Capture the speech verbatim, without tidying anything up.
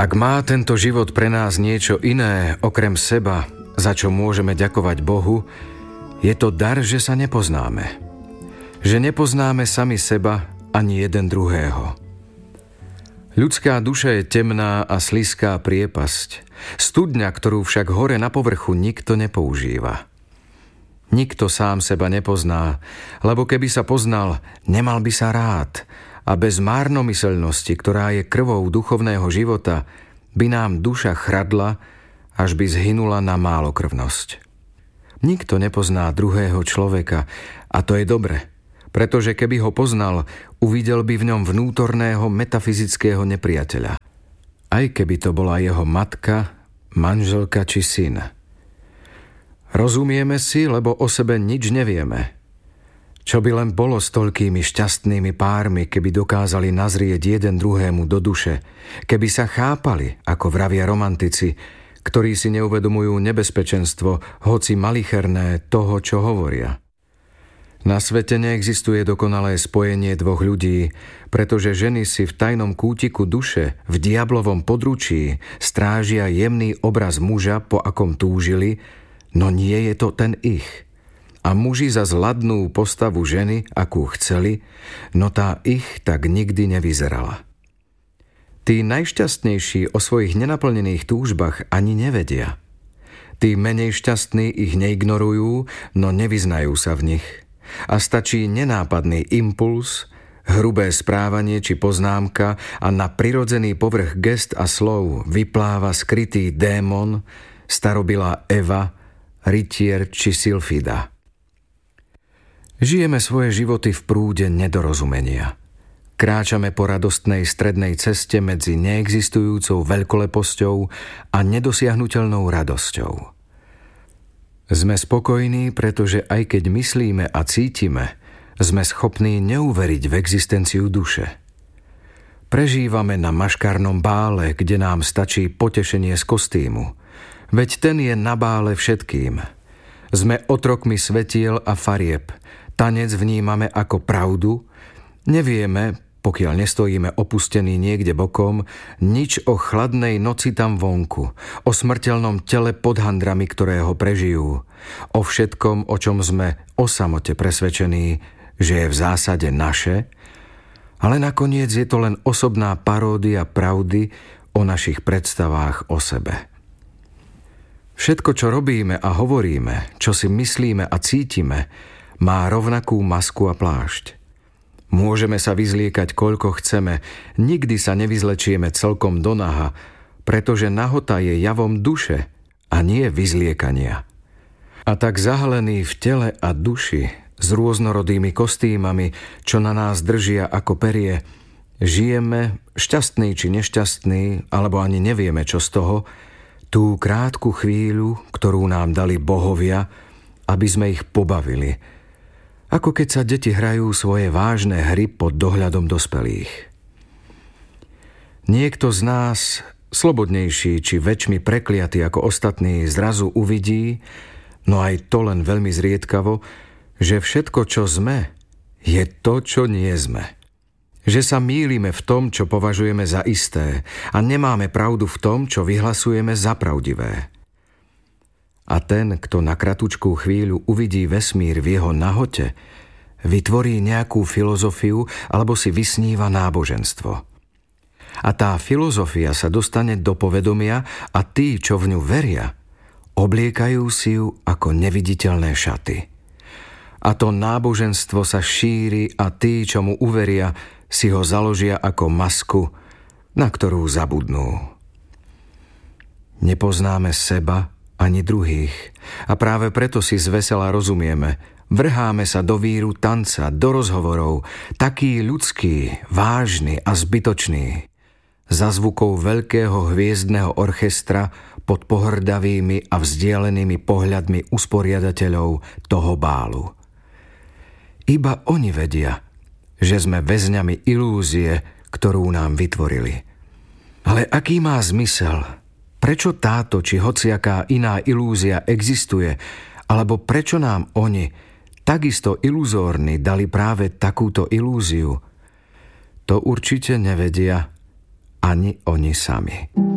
Ak má tento život pre nás niečo iné okrem seba, za čo môžeme ďakovať Bohu, je to dar, že sa nepoznáme. Že nepoznáme sami seba ani jeden druhého. Ľudská duša je temná a slizká priepasť, studňa, ktorú však hore na povrchu nikto nepoužíva. Nikto sám seba nepozná, lebo keby sa poznal, nemal by sa rád a bez márnomyselnosti, ktorá je krvou duchovného života, by nám duša chradla, až by zhynula na málokrvnosť. Nikto nepozná druhého človeka a to je dobre, pretože keby ho poznal, uvidel by v ňom vnútorného metafyzického nepriateľa. Aj keby to bola jeho matka, manželka či syn. Rozumieme si, lebo o sebe nič nevieme. Čo by len bolo s toľkými šťastnými pármi, keby dokázali nazrieť jeden druhému do duše, keby sa chápali, ako vravia romantici, ktorí si neuvedomujú nebezpečenstvo, hoci malicherné, toho, čo hovoria. Na svete neexistuje dokonalé spojenie dvoch ľudí, pretože ženy si v tajnom kútiku duše, v diablovom područí, strážia jemný obraz muža, po akom túžili, no nie je to ten ich. A muži za zladnú postavu ženy, akú chceli, no tá ich tak nikdy nevyzerala. Tí najšťastnejší o svojich nenaplnených túžbách ani nevedia. Tí menej šťastní ich neignorujú, no nevyznajú sa v nich. A stačí nenápadný impuls, hrubé správanie či poznámka a na prirodzený povrch gest a slov vypláva skrytý démon, starobilá Eva, rytier či Sylfida. Žijeme svoje životy v prúde nedorozumenia. Kráčame po radostnej strednej ceste medzi neexistujúcou veľkoleposťou a nedosiahnuteľnou radosťou. Sme spokojní, pretože aj keď myslíme a cítime, sme schopní neuveriť v existenciu duše. Prežívame na maškárnom bále, kde nám stačí potešenie z kostýmu. Veď ten je na bále všetkým. Sme otrokmi svetiel a farieb. Tanec vnímame ako pravdu. Nevieme, pokiaľ nestojíme opustení niekde bokom, nič o chladnej noci tam vonku, o smrteľnom tele pod handrami, ktoré ho prežijú, o všetkom, o čom sme o samote presvedčení, že je v zásade naše, ale nakoniec je to len osobná paródia pravdy o našich predstavách o sebe. Všetko, čo robíme a hovoríme, čo si myslíme a cítime, má rovnakú masku a plášť. Môžeme sa vyzliekať, koľko chceme, nikdy sa nevyzlečieme celkom do naha, pretože nahota je javom duše a nie vyzliekania. A tak zahalený v tele a duši, s rôznorodými kostýmami, čo na nás držia ako perie, žijeme, šťastný či nešťastný, alebo ani nevieme, čo z toho, tú krátku chvíľu, ktorú nám dali bohovia, aby sme ich pobavili, ako keď sa deti hrajú svoje vážne hry pod dohľadom dospelých. Niekto z nás, slobodnejší či väčšmi prekliatý ako ostatní, zrazu uvidí, no aj to len veľmi zriedkavo, že všetko, čo sme, je to, čo nie sme. Že sa mýlime v tom, čo považujeme za isté a nemáme pravdu v tom, čo vyhlasujeme za pravdivé. A ten, kto na kratučkú chvíľu uvidí vesmír v jeho nahote, vytvorí nejakú filozofiu alebo si vysníva náboženstvo. A tá filozofia sa dostane do povedomia a tí, čo v ňu veria, obliekajú si ju ako neviditeľné šaty. A to náboženstvo sa šíri a tí, čo mu uveria, si ho založia ako masku, na ktorú zabudnú. Nepoznáme seba ani druhých. A práve preto si zvesela rozumieme. Vrháme sa do víru tanca, do rozhovorov, taký ľudský, vážny a zbytočný. Za zvukov veľkého hviezdneho orchestra pod pohrdavými a vzdialenými pohľadmi usporiadateľov toho bálu. Iba oni vedia, že sme väzňami ilúzie, ktorú nám vytvorili. Ale aký má zmysel? Prečo táto či hociaká iná ilúzia existuje, alebo prečo nám oni, takisto iluzórni, dali práve takúto ilúziu? To určite nevedia ani oni sami.